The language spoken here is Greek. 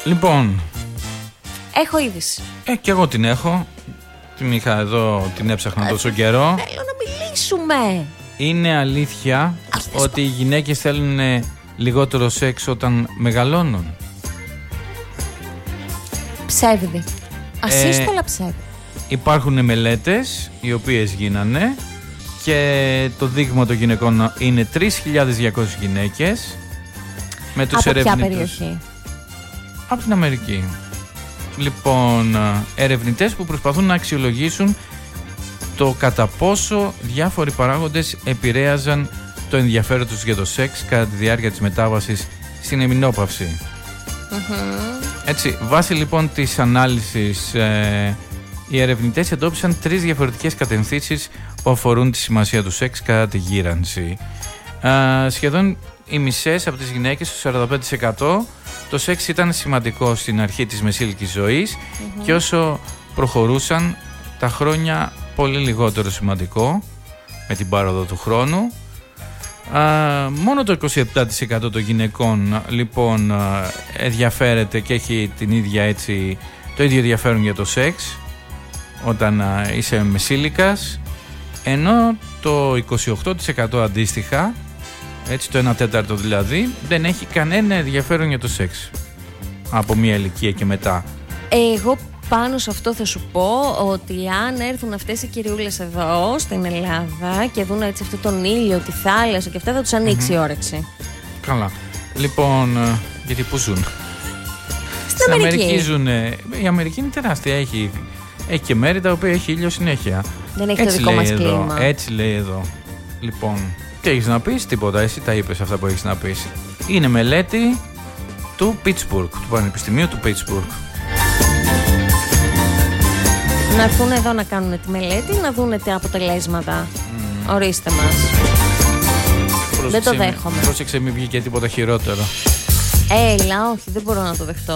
Λοιπόν. Έχω είδηση. Και εγώ την έχω. Την είχα εδώ, την έψαχνα τόσο καιρό. Θέλω να μιλήσουμε. Είναι αλήθεια ότι οι γυναίκες θέλουν λιγότερο σεξ όταν μεγαλώνουν? Ψεύδι. Ασύστολα ψεύδι. Υπάρχουν μελέτες οι οποίες γίνανε και το δείγμα των γυναικών είναι 3.200 γυναίκες με τους ερευνητές. Από ποια περιοχή? Από την Αμερική. Λοιπόν, ερευνητές που προσπαθούν να αξιολογήσουν το κατά πόσο διάφοροι παράγοντες επηρέαζαν το ενδιαφέρον τους για το σεξ κατά τη διάρκεια της μετάβασης στην εμεινόπαυση. Έτσι, βάσει λοιπόν της ανάλυσης, οι ερευνητές εντόπισαν 3 διαφορετικές κατευθύνσεις που αφορούν τη σημασία του σεξ κατά τη γύρανση. Σχεδόν οι μισές από τις γυναίκες, το 45%, το σεξ ήταν σημαντικό στην αρχή της μεσήλικης ζωής και όσο προχωρούσαν τα χρόνια πολύ λιγότερο σημαντικό με την πάροδο του χρόνου. Μόνο το 27% των γυναικών λοιπόν ενδιαφέρεται και έχει την ίδια, έτσι, το ίδιο ενδιαφέρον για το σεξ όταν είσαι μεσήλικας, ενώ το 28% αντίστοιχα, έτσι το 1/4 δηλαδή, δεν έχει κανένα ενδιαφέρον για το σεξ από μια ηλικία και μετά. Εγώ πάνω σε αυτό θα σου πω ότι αν έρθουν αυτές οι κυριούλες εδώ στην Ελλάδα και δουν έτσι αυτόν τον ήλιο, τη θάλασσα και αυτά, θα τους ανοίξει η όρεξη. Καλά. Λοιπόν, γιατί πού ζουν? Στην Αμερική ζουν. Η Αμερική είναι τεράστια. Έχει και μέρη τα οποία έχει ήλιο συνέχεια. Δεν έχει έτσι το δικό μας κλίμα. Έτσι λέει εδώ. Λοιπόν, τι έχεις να πεις? Τίποτα, εσύ τα είπες αυτά που έχεις να πεις. Είναι μελέτη του Pittsburgh, του Πανεπιστημίου του Pittsburgh. Να έρθουν εδώ να κάνουν τη μελέτη, να δούνε τα αποτελέσματα. Ορίστε μας. Δεν το δέχομαι. Πρόσεξε, μην βγει και τίποτα χειρότερο. Έλα, όχι, δεν μπορώ να το δεχτώ.